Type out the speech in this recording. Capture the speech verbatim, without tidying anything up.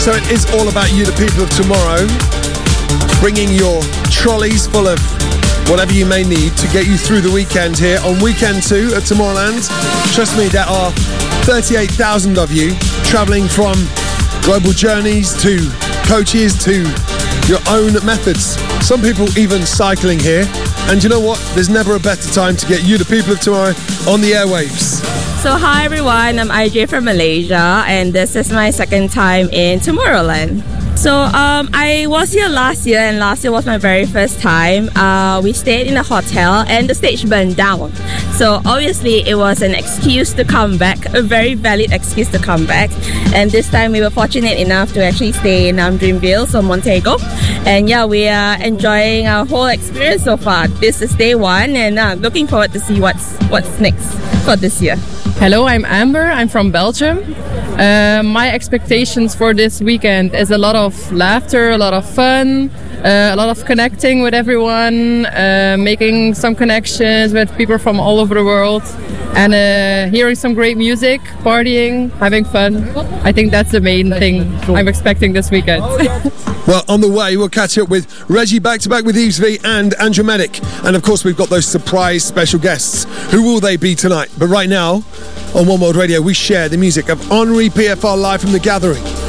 So it is all about you, the people of tomorrow, bringing your trolleys full of whatever you may need to get you through the weekend here on Weekend two at Tomorrowland. Trust me, there are thirty-eight thousand of you travelling from global journeys to coaches to your own methods. Some people even cycling here. And you know what? There's never a better time to get you, the people of tomorrow, on the airwaves. So hi everyone, I'm I J from Malaysia, and this is my second time in Tomorrowland. So um, I was here last year, and last year was my very first time. Uh, we stayed in a hotel and the stage burned down. So obviously it was an excuse to come back, a very valid excuse to come back. And this time we were fortunate enough to actually stay in um, Dreamville, so Montego. And yeah, we are enjoying our whole experience so far. This is day one, and uh, looking forward to see what's what's next for this year. Hello, I'm Amber. I'm from Belgium. Uh, my expectations for this weekend is a lot of laughter, a lot of fun, uh, a lot of connecting with everyone, uh, making some connections with people from all over the world, and uh, hearing some great music, partying, having fun. I think that's the main thing I'm expecting this weekend. Well, on the way, we'll catch up with Reggie back-to-back with Yves V and Andromatic. And of course, we've got those surprise special guests. Who will they be tonight? But right now, on One World Radio, we share the music of Henri P F R live from The Gathering.